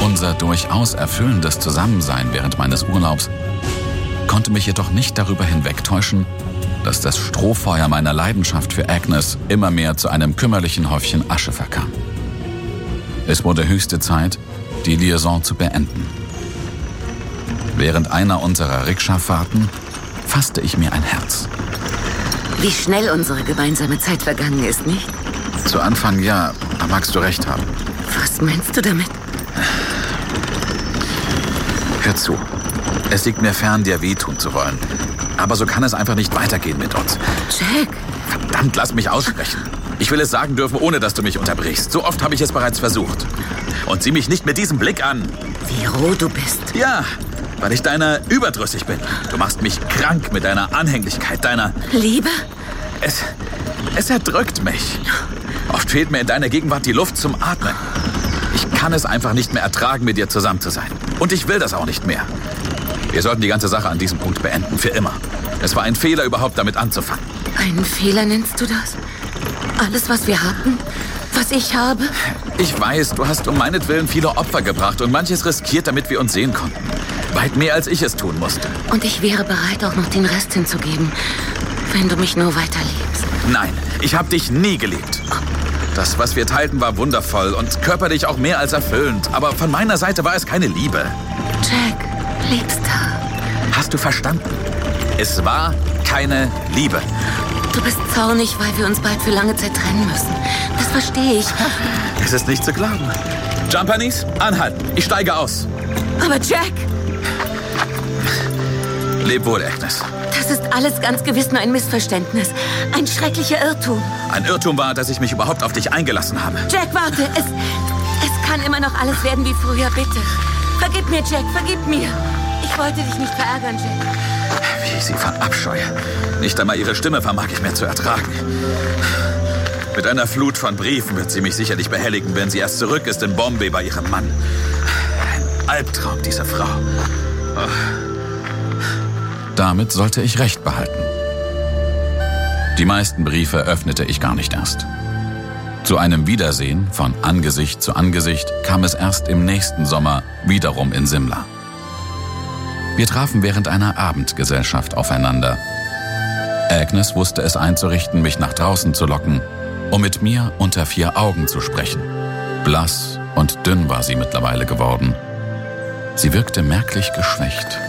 Unser durchaus erfüllendes Zusammensein während meines Urlaubs konnte mich jedoch nicht darüber hinwegtäuschen, dass das Strohfeuer meiner Leidenschaft für Agnes immer mehr zu einem kümmerlichen Häufchen Asche verkam. Es wurde höchste Zeit, die Liaison zu beenden. Während einer unserer Rikscha-Fahrten fasste ich mir ein Herz. Wie schnell unsere gemeinsame Zeit vergangen ist, nicht? Zu Anfang ja, da magst du recht haben. Was meinst du damit? Hör zu. Es liegt mir fern, dir wehtun zu wollen. Aber so kann es einfach nicht weitergehen mit uns. Jack! Verdammt, lass mich aussprechen. Ich will es sagen dürfen, ohne dass du mich unterbrichst. So oft habe ich es bereits versucht. Und sieh mich nicht mit diesem Blick an. Wie roh du bist. Ja, weil ich deiner überdrüssig bin. Du machst mich krank mit deiner Anhänglichkeit, deiner... Liebe? Es erdrückt mich. Oft fehlt mir in deiner Gegenwart die Luft zum Atmen. Ich kann es einfach nicht mehr ertragen, mit dir zusammen zu sein. Und ich will das auch nicht mehr. Wir sollten die ganze Sache an diesem Punkt beenden, für immer. Es war ein Fehler, überhaupt damit anzufangen. Einen Fehler nennst du das? Alles, was wir hatten? Was ich habe? Ich weiß, du hast um meinetwillen viele Opfer gebracht und manches riskiert, damit wir uns sehen konnten. Weit mehr, als ich es tun musste. Und ich wäre bereit, auch noch den Rest hinzugeben, wenn du mich nur weiter liebst. Nein, ich habe dich nie geliebt. Das, was wir teilten, war wundervoll und körperlich auch mehr als erfüllend. Aber von meiner Seite war es keine Liebe. Jack, Liebster. Hast du verstanden? Es war keine Liebe. Du bist zornig, weil wir uns bald für lange Zeit trennen müssen. Das verstehe ich. Es ist nicht zu glauben. Jumpernies, anhalten. Ich steige aus. Aber Jack! Leb wohl, Agnes. Das ist alles ganz gewiss nur ein Missverständnis. Ein schrecklicher Irrtum. Ein Irrtum war, dass ich mich überhaupt auf dich eingelassen habe. Jack, warte. Es kann immer noch alles werden wie früher, bitte. Vergib mir, Jack, vergib mir. Ich wollte dich nicht verärgern, Jack. Wie ich sie verabscheue. Nicht einmal ihre Stimme vermag ich mehr zu ertragen. Mit einer Flut von Briefen wird sie mich sicherlich behelligen, wenn sie erst zurück ist in Bombay bei ihrem Mann. Ein Albtraum, diese Frau. Oh. Damit sollte ich Recht behalten. Die meisten Briefe öffnete ich gar nicht erst. Zu einem Wiedersehen von Angesicht zu Angesicht kam es erst im nächsten Sommer wiederum in Simla. Wir trafen während einer Abendgesellschaft aufeinander. Agnes wusste es einzurichten, mich nach draußen zu locken, um mit mir unter 4 Augen zu sprechen. Blass und dünn war sie mittlerweile geworden. Sie wirkte merklich geschwächt.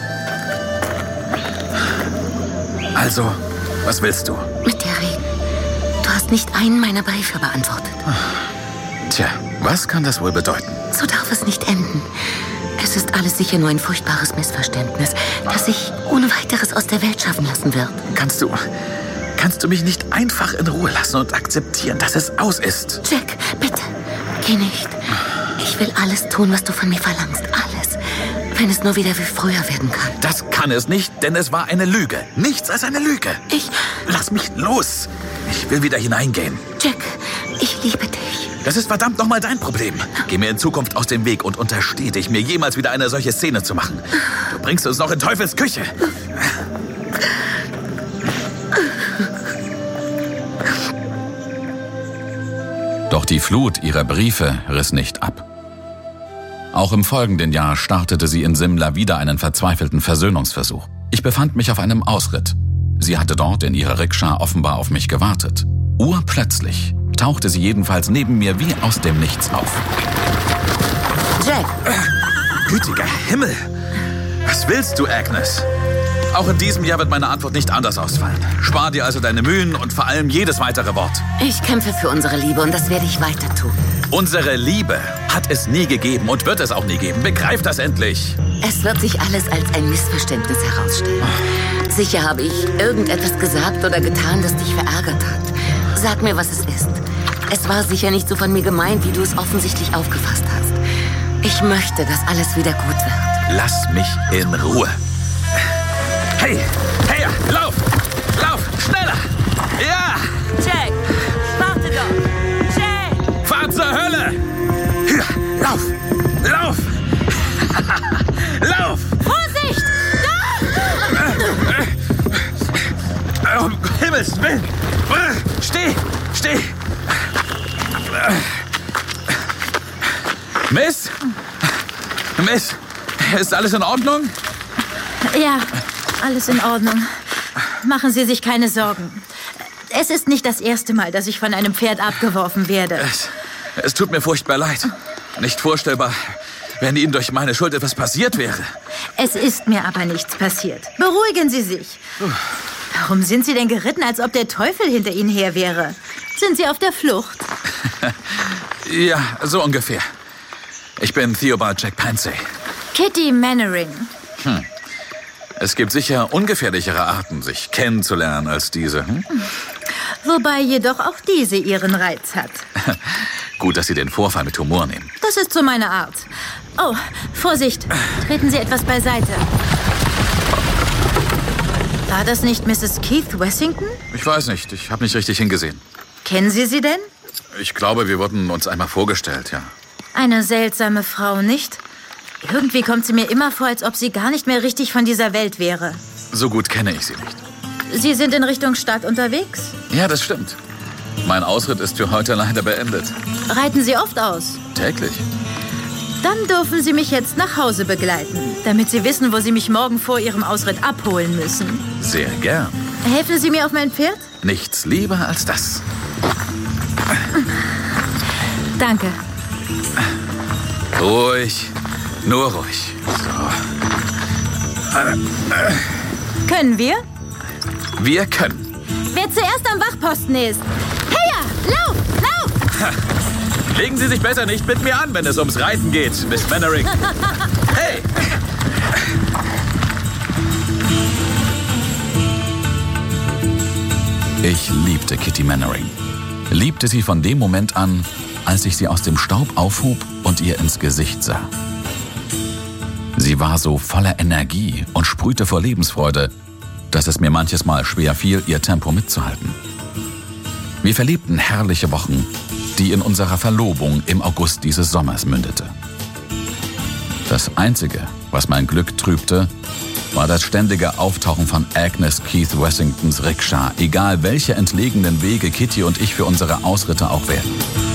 Also, was willst du? Mit dir reden. Du hast nicht einen meiner Briefe beantwortet. Tja, was kann das wohl bedeuten? So darf es nicht enden. Es ist alles sicher nur ein furchtbares Missverständnis, das sich ohne weiteres aus der Welt schaffen lassen wird. Kannst du mich nicht einfach in Ruhe lassen und akzeptieren, dass es aus ist? Jack, bitte, geh nicht. Ich will alles tun, was du von mir verlangst. Alles. Wenn es nur wieder wie früher werden kann. Das kann es nicht, denn es war eine Lüge. Nichts als eine Lüge. Lass mich los. Ich will wieder hineingehen. Jack, ich liebe dich. Das ist verdammt nochmal dein Problem. Geh mir in Zukunft aus dem Weg und untersteh dich, mir jemals wieder eine solche Szene zu machen. Du bringst uns noch in Teufels Küche. Doch die Flut ihrer Briefe riss nicht ab. Auch im folgenden Jahr startete sie in Simla wieder einen verzweifelten Versöhnungsversuch. Ich befand mich auf einem Ausritt. Sie hatte dort in ihrer Rikscha offenbar auf mich gewartet. Urplötzlich tauchte sie jedenfalls neben mir wie aus dem Nichts auf. Jack! Gütiger Himmel! Was willst du, Agnes? Auch in diesem Jahr wird meine Antwort nicht anders ausfallen. Spar dir also deine Mühen und vor allem jedes weitere Wort. Ich kämpfe für unsere Liebe und das werde ich weiter tun. Unsere Liebe hat es nie gegeben und wird es auch nie geben. Begreif das endlich. Es wird sich alles als ein Missverständnis herausstellen. Sicher habe ich irgendetwas gesagt oder getan, das dich verärgert hat. Sag mir, was es ist. Es war sicher nicht so von mir gemeint, wie du es offensichtlich aufgefasst hast. Ich möchte, dass alles wieder gut wird. Lass mich in Ruhe. Hey, lauf! Lauf, schneller! Ja! Jack, warte doch! Jack! Fahr zur Hölle! Ja, lauf! Lauf! Lauf! Vorsicht! Da! Um Himmels Willen! Steh! Miss? Miss, ist alles in Ordnung? Ja, alles in Ordnung. Machen Sie sich keine Sorgen. Es ist nicht das erste Mal, dass ich von einem Pferd abgeworfen werde. Es tut mir furchtbar leid. Nicht vorstellbar, wenn Ihnen durch meine Schuld etwas passiert wäre. Es ist mir aber nichts passiert. Beruhigen Sie sich. Warum sind Sie denn geritten, als ob der Teufel hinter Ihnen her wäre? Sind Sie auf der Flucht? Ja, so ungefähr. Ich bin Theobald Jack Pansy. Kitty Mannering. Es gibt sicher ungefährlichere Arten, sich kennenzulernen als diese. Wobei jedoch auch diese ihren Reiz hat. Gut, dass Sie den Vorfall mit Humor nehmen. Das ist so meine Art. Oh, Vorsicht. Treten Sie etwas beiseite. War das nicht Mrs. Keith Wessington? Ich weiß nicht, ich habe nicht richtig hingesehen. Kennen Sie sie denn? Ich glaube, wir wurden uns einmal vorgestellt, ja. Eine seltsame Frau, nicht? Irgendwie kommt sie mir immer vor, als ob sie gar nicht mehr richtig von dieser Welt wäre. So gut kenne ich sie nicht. Sie sind in Richtung Stadt unterwegs? Ja, das stimmt. Mein Ausritt ist für heute leider beendet. Reiten Sie oft aus? Täglich. Dann dürfen Sie mich jetzt nach Hause begleiten, damit Sie wissen, wo Sie mich morgen vor Ihrem Ausritt abholen müssen. Sehr gern. Helfen Sie mir auf mein Pferd? Nichts lieber als das. Danke. Ruhig, nur ruhig. So. Können wir? Wir können. Wer zuerst am Wachposten ist. Heya, lauf, lauf! Legen Sie sich besser nicht mit mir an, wenn es ums Reiten geht, Miss Mannering. Hey! Ich liebte Kitty Mannering. Liebte sie von dem Moment an, als ich sie aus dem Staub aufhob und ihr ins Gesicht sah. Sie war so voller Energie und sprühte vor Lebensfreude, dass es mir manches Mal schwer fiel, ihr Tempo mitzuhalten. Wir verlebten herrliche Wochen, die in unserer Verlobung im August dieses Sommers mündete. Das Einzige, was mein Glück trübte, war das ständige Auftauchen von Agnes Keith Wessingtons Rikscha, egal welche entlegenen Wege Kitty und ich für unsere Ausritte auch wählten.